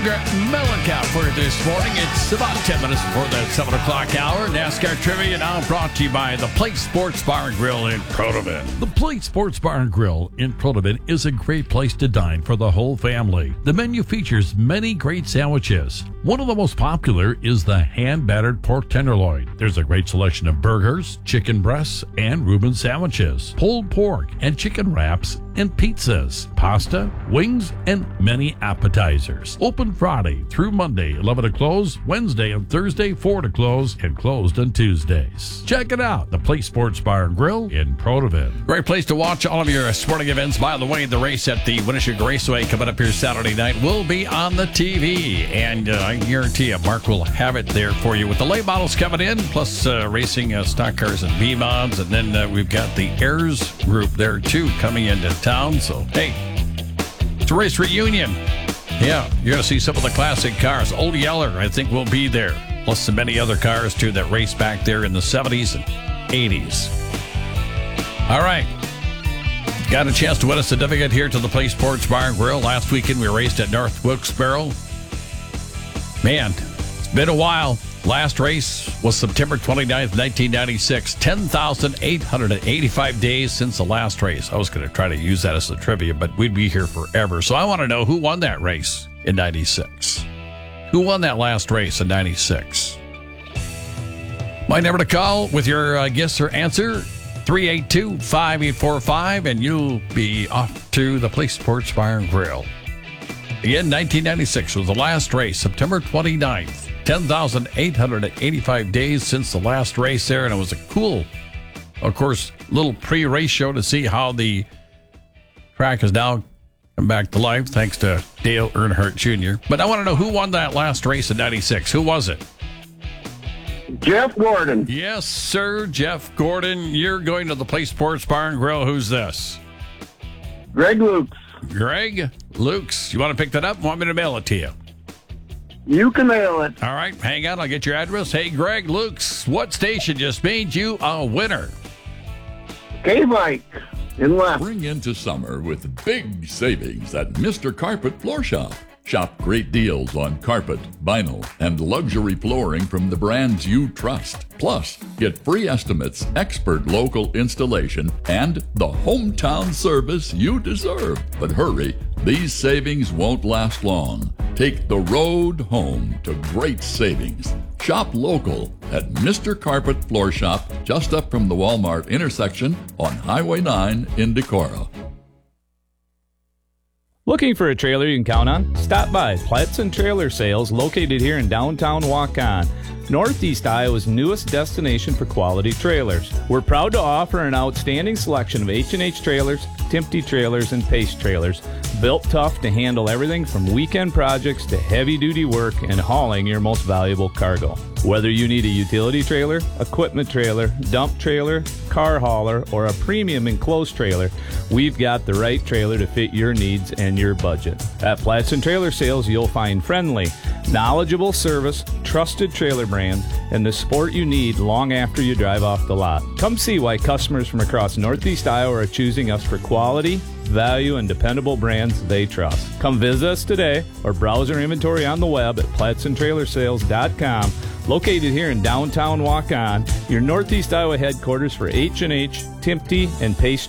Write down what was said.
Grant Mellencamp for this morning. It's about 10 minutes before the 7 o'clock hour. NASCAR Trivia now brought to you by the Place Sports Bar and Grill in Protivin. The Place Sports Bar and Grill in Protivin is a great place to dine for the whole family. The menu features many great sandwiches. One of the most popular is the hand-battered pork tenderloin. There's a great selection of burgers, chicken breasts, and Reuben sandwiches, pulled pork and chicken wraps, and pizzas, pasta, wings, and many appetizers. Open Friday through Monday, 11 to close, Wednesday and Thursday, 4 to close, and closed on Tuesdays. Check it out, the Place Sports Bar and Grill in Protivin. Great place to watch all of your sporting events. By the way, the race at the Winnebago Raceway coming up here Saturday night will be on the TV, and I guarantee you, Mark will have it there for you with the late models coming in, plus racing stock cars and B-mods, and then we've got the Heirs group there too coming into town. So, hey, it's a race reunion. Yeah, you're going to see some of the classic cars. Old Yeller, I think, will be there. Plus some many other cars, too, that race back there in the 70s and 80s. All right. Got a chance to win a certificate here to the Place Sports Bar and Grill. Last weekend, we raced at North Wilkes-Barre. Man, it's been a while. Last race was September 29th, 1996. 10,885 days since the last race. I was going to try to use that as a trivia, but we'd be here forever. So I want to know who won that race in 96. Who won that last race in 96? My number to call with your guess or answer, 382-5845, and you'll be off to the Place Sports Bar and Grill. Again, 1996 was the last race, September 29th. 10,885 days since the last race there, and it was a cool, of course, little pre-race show to see how the track has now come back to life, thanks to Dale Earnhardt Jr. But I want to know who won that last race in 96. Who was it? Jeff Gordon. Yes, sir, Jeff Gordon. You're going to the Place Sports Bar and Grill. Who's this? Greg Lukes. Greg Lukes. You want to pick that up? Want me to mail it to you? You can mail it. All right, hang on. I'll get your address. Hey, Greg Lukes, what station just made you a winner? K-Bike in left. Bring into summer with big savings at Mr. Carpet Floor Shop. Shop great deals on carpet, vinyl, and luxury flooring from the brands you trust. Plus, get free estimates, expert local installation, and the hometown service you deserve. But hurry, these savings won't last long. Take the road home to great savings. Shop local at Mr. Carpet Floor Shop, just up from the Walmart intersection on Highway 9 in Decorah. Looking for a trailer you can count on? Stop by Platts & Trailer Sales, located here in downtown Waukon, Northeast Iowa's newest destination for quality trailers. We're proud to offer an outstanding selection of H&H trailers, Timpte trailers, and Pace trailers, built tough to handle everything from weekend projects to heavy-duty work and hauling your most valuable cargo. Whether you need a utility trailer, equipment trailer, dump trailer, car hauler, or a premium enclosed trailer, we've got the right trailer to fit your needs and your budget. At Platts & Trailer Sales, you'll find friendly, knowledgeable service, trusted trailer brands, and the support you need long after you drive off the lot. Come see why customers from across Northeast Iowa are choosing us for quality, value, and dependable brands they trust. Come visit us today or browse our inventory on the web at plattsandtrailersales.com. Located here in downtown Waukon, your Northeast Iowa headquarters for H&H, Timpte, and Pace